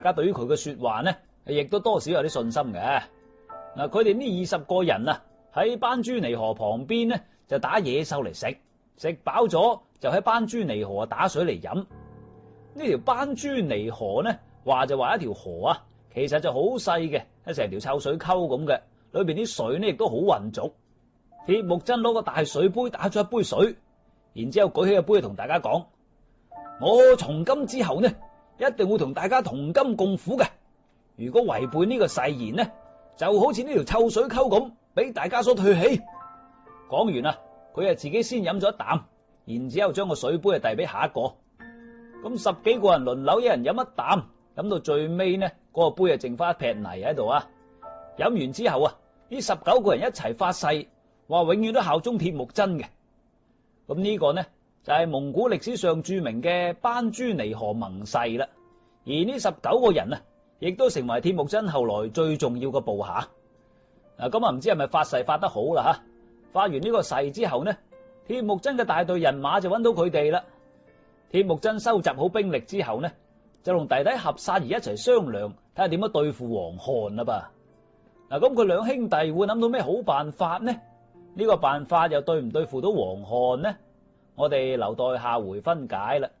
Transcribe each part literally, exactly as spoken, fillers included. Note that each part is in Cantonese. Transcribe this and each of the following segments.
大家對於佢嘅說話呢，亦都多少有啲信心嘅。嗱，佢哋呢二十個人啊，喺班珠尼河旁邊呢，就打野獸嚟食，食飽咗就喺班珠尼河打水嚟飲。呢條班珠尼河呢，話就話一條河啊，其實就好細嘅，係成條臭水溝咁嘅，裏邊啲水呢亦都好渾濁。鐵木真攞個大水杯打咗一杯水，然之後舉起個杯同大家講：我從今之後呢，一定會同大家同甘共苦嘅。如果違背呢個誓言呢，就好似呢條臭水溝咁，俾大家所唾棄。講完啦，佢啊自己先飲咗一啖，然之後將個水杯啊遞俾下一個。咁十幾個人輪流，一人飲一啖，飲到最尾呢，嗰個杯啊剩翻一撇泥喺度啊。飲完之後啊，呢十九個人一齊發誓，話永遠都效忠鐵木真嘅。咁呢個呢就係蒙古歷史上著名嘅班珠尼河盟誓啦。而呢十九個人啊，亦都成為鐵木真後來最重要嘅部下。嗱，咁啊唔知係咪發誓發得好啦吓？發完呢個誓之後呢，鐵木真嘅大隊人馬就揾到佢哋啦。鐵木真收集好兵力之後呢，就同弟弟合薩兒一齊商量，睇下點樣對付黃汗啦噃。嗱，咁佢兩兄弟會諗到咩好辦法呢？呢個辦法又對唔對付到黃汗呢？我哋留待下回分解啦。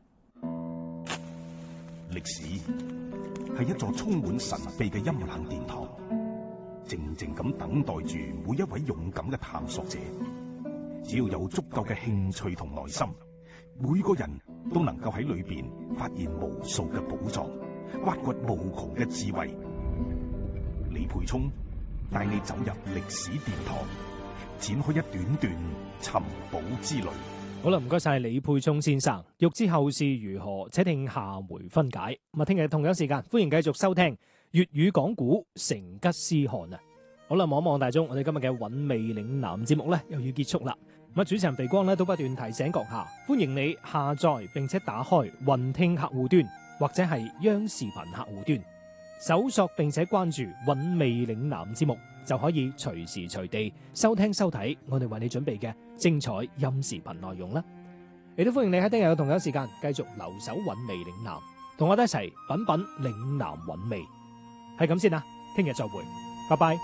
歷史係一座充滿神秘嘅陰冷殿堂，靜靜咁等待住每一位勇敢嘅探索者。只要有足夠嘅興趣同耐心，每個人都能夠喺裏邊發現無數嘅寶藏，挖掘無窮嘅智慧。李沛聰帶你走入歷史殿堂，展開一段段尋寶之旅。 好啦，唔該晒李沛聰先生。欲知後事如何，且聽下回分解。咁啊，聽日同樣時間，歡迎繼續收聽粵語講古成吉思汗啊！好啦，望一望大鐘，我哋今日嘅韻味嶺南節目咧又要結束啦。咁啊，主持人肥光咧都不斷提醒閣下，歡迎你下載並且打開雲聽客戶端或者係央視頻客戶端，搜索並且關注韻味嶺南節目，就可以隨時隨地收聽收睇我哋為你準備嘅精彩音視頻內容啦。亦都歡迎你喺聽日嘅同樣時間繼續留守韻味嶺南，同我哋一齊品品嶺南韻味。係咁先啦，聽日再會，拜拜。